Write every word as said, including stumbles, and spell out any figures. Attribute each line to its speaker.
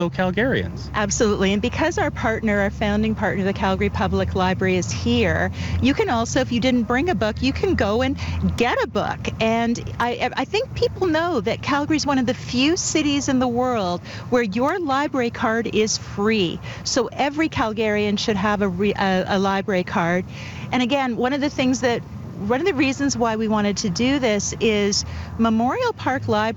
Speaker 1: Calgarians.
Speaker 2: Absolutely. And because our partner, our founding partner, the Calgary Public Library is here, you can also, if you didn't bring a book, you can go and get a book. And I, I think people know that Calgary is one of the few cities in the world where your library card is free. So every Calgarian should have a, re, a, a library card. And again, one of the things that one of the reasons why we wanted to do this is Memorial Park Library